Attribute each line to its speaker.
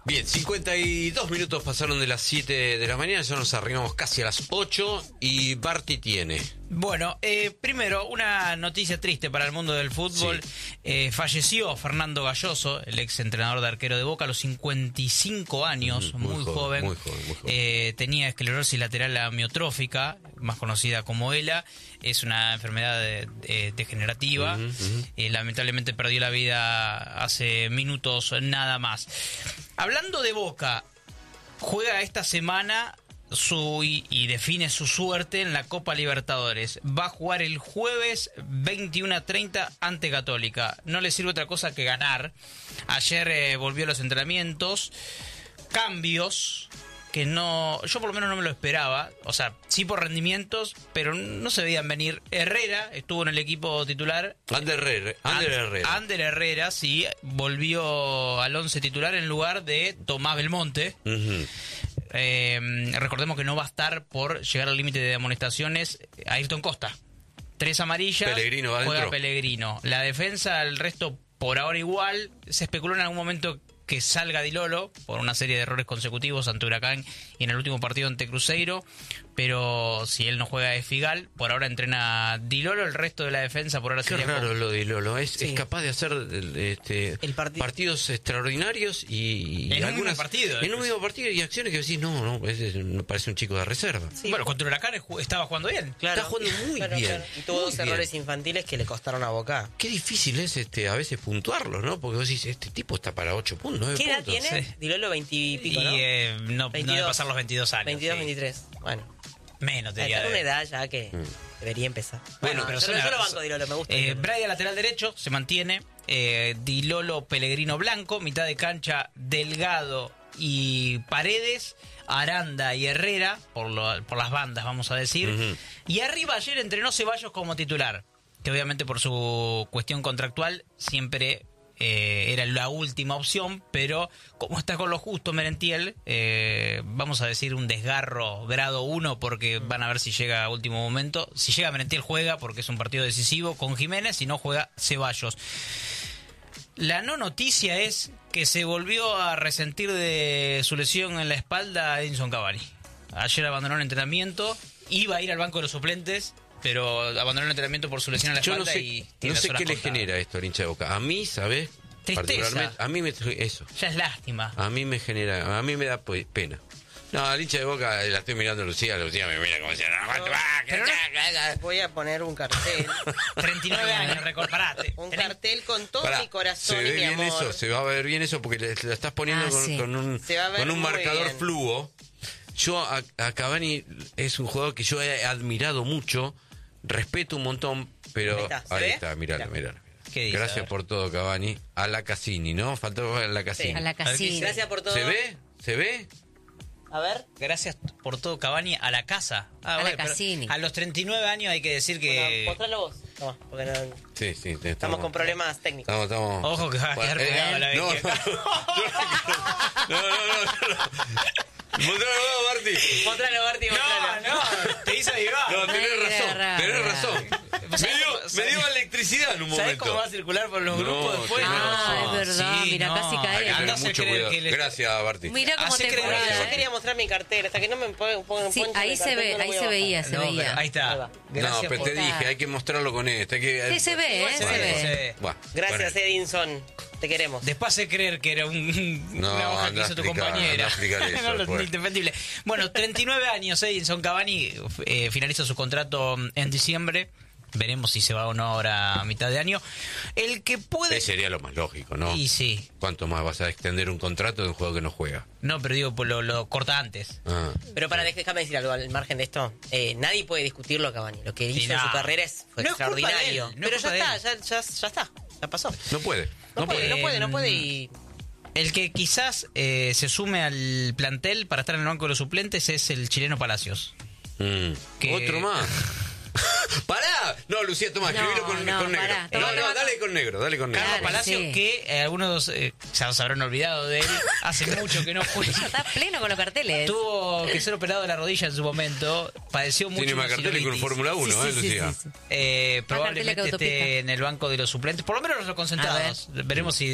Speaker 1: Bien, 52 minutos pasaron de las 7 de la mañana, ya nos arrimamos casi a las 8 y Barty tiene...
Speaker 2: Bueno, primero, una noticia triste para el mundo del fútbol. Sí. Falleció Fernando Galloso, el ex entrenador de arquero de Boca, a los 55 años, muy joven. Muy joven. Tenía esclerosis lateral amiotrófica, más conocida como ELA. Es una enfermedad degenerativa. Lamentablemente perdió la vida hace minutos nada más. Hablando de Boca, juega esta semana... y define su suerte en la Copa Libertadores. Va a jugar el jueves 21:30 ante Católica. No le sirve otra cosa que ganar. Ayer volvió a los entrenamientos. Cambios que no... Yo por lo menos no me lo esperaba. O sea, sí por rendimientos, pero no se veían venir. Herrera estuvo en el equipo titular. Ander Herrera, sí. Volvió al 11 titular en lugar de Tomás Belmonte. Recordemos que no va a estar por llegar al límite de amonestaciones Ayrton Costa. 3 amarillas,
Speaker 1: Pellegrino
Speaker 2: juega
Speaker 1: adentro.
Speaker 2: Pellegrino. La defensa, el resto por ahora igual. Se especuló en algún momento que salga Di Lolo por una serie de errores consecutivos ante Huracán y en el último partido ante Cruzeiro, pero si él no juega es Figal. Por ahora entrena Di Lolo, el resto de la defensa por ahora
Speaker 1: sería... Qué raro lo de Di Lolo, es capaz de hacer partidos extraordinarios y
Speaker 2: en
Speaker 1: algunas,
Speaker 2: un
Speaker 1: mismo partido y acciones que decís, no, me parece un chico de reserva.
Speaker 2: Sí. Bueno, contra Huracán estaba jugando bien.
Speaker 1: Está jugando muy bien. Claro.
Speaker 3: Y tuvo dos errores infantiles que le costaron a Boca.
Speaker 1: Qué difícil es a veces puntuarlo, ¿no? Porque vos decís, este tipo está para 8 puntos, 9
Speaker 3: puntos. ¿Qué edad tiene?
Speaker 1: Sí.
Speaker 3: Di Lolo 20 y pico,
Speaker 2: ¿no? No debe pasar los 22 años.
Speaker 3: 22, 23. Bueno.
Speaker 2: Menos te diría.
Speaker 3: Está en una edad ya que debería empezar.
Speaker 2: Bueno, pero
Speaker 3: yo lo banco Di Lolo, me gusta.
Speaker 2: Braida lateral derecho, se mantiene. Di Lolo, Pellegrino blanco. Mitad de cancha, Delgado y Paredes. Aranda y Herrera, por las bandas, vamos a decir. Y arriba ayer entrenó Ceballos como titular, que obviamente por su cuestión contractual siempre... era la última opción, pero como está con lo justo Merentiel, vamos a decir un desgarro grado 1, porque van a ver si llega a último momento. Si llega Merentiel juega, porque es un partido decisivo con Jiménez, si no juega Ceballos. La no noticia es que se volvió a resentir de su lesión en la espalda Edinson Cavani. Ayer abandonó el entrenamiento, iba a ir al banco de los suplentes, pero abandonó el entrenamiento por su lesión en la espalda.
Speaker 1: No sé qué le genera esto al hincha de Boca. A mí, ¿sabes?
Speaker 2: Tristeza.
Speaker 1: A mí eso.
Speaker 2: Ya es lástima.
Speaker 1: A mí me da pena. No, al hincha de Boca la estoy mirando Lucía me mira como si
Speaker 3: voy a poner un cartel.
Speaker 2: 39 años, recordarate.
Speaker 3: Un cartel con todo mi corazón y mi amor.
Speaker 1: Eso, se va a ver bien eso porque lo estás poniendo con un marcador
Speaker 3: bien.
Speaker 1: fluo. Yo a Cavani es un jugador que yo he admirado mucho, respeto un montón, pero ahí está, míralo. Gracias por todo, Cavani. A la Cassini, ¿no? Faltó a la Cassini.
Speaker 4: Sí. A la Cassini.
Speaker 3: Gracias por todo.
Speaker 1: ¿Se ve?
Speaker 3: A ver.
Speaker 2: Gracias por todo, Cavani, a la casa.
Speaker 4: La Cassini.
Speaker 2: A los 39 años hay que decir que...
Speaker 3: Mostralo vos. No, porque no...
Speaker 1: Sí,
Speaker 3: estamos con problemas técnicos.
Speaker 1: Estamos...
Speaker 2: Ojo que va a quedar pegado la vecchia.
Speaker 1: No. Mostralo, Barty.
Speaker 3: Mostralo.
Speaker 2: No, te hizo avivar.
Speaker 1: No, tenés razón. Me dio electricidad en un momento.
Speaker 2: ¿Sabés cómo va a circular por los grupos después?
Speaker 4: Es verdad,
Speaker 2: Sí,
Speaker 4: mira, casi cae.
Speaker 1: Mucho cuidado. Gracias, Barty.
Speaker 4: Mira cómo te
Speaker 3: yo quería mostrar mi cartel, hasta que no me pongan
Speaker 4: sí, ahí se ve, ahí se veía.
Speaker 2: Ahí está.
Speaker 1: No, pero te dije, hay que mostrarlo con esto.
Speaker 4: Sí, se ve.
Speaker 3: Gracias, Edinson. Te queremos.
Speaker 2: Después de creer que era una hoja que hizo tu compañera. No, indefendible. Bueno, 39 años, Edinson Cavani finaliza su contrato en diciembre. Veremos si se va o no ahora a mitad de año. El que puede...
Speaker 1: sería lo más lógico, ¿no?
Speaker 2: Y sí.
Speaker 1: ¿Cuánto más vas a extender un contrato de un juego que no juega?
Speaker 2: No, pero digo, pues lo corta antes.
Speaker 3: Pero déjame decir algo al margen de esto. Nadie puede discutirlo a Cavani. Lo que hizo en su carrera fue extraordinario. Pero ya está. Ya pasó.
Speaker 1: No puede
Speaker 3: y...
Speaker 2: El que quizás se sume al plantel para estar en el banco de los suplentes es el chileno Palacios.
Speaker 1: Otro más. ¡Pará! No, Lucía, toma, escribilo con negro. Dale con negro.
Speaker 2: Carlos Palacios,
Speaker 4: sí.
Speaker 2: Que algunos ya se habrán olvidado de él. Hace mucho que no juega.
Speaker 4: Ya está pleno con los carteles.
Speaker 2: Tuvo que ser operado de la rodilla en su momento. Padeció mucho.
Speaker 1: Tiene más carteles con Fórmula 1, Lucía.
Speaker 2: Probablemente esté en el banco de los suplentes. Por lo menos los concentrados. Veremos si